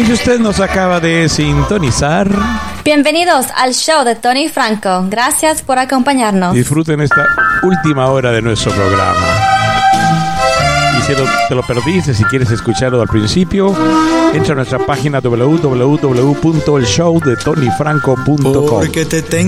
Si usted nos acaba de sintonizar, bienvenidos al show de Tony Franco. Gracias por acompañarnos. Disfruten esta última hora de nuestro programa. Y si te lo perdiste, si quieres escucharlo al principio, entra a nuestra página www.elshowdetonyfranco.com. Porque te tengo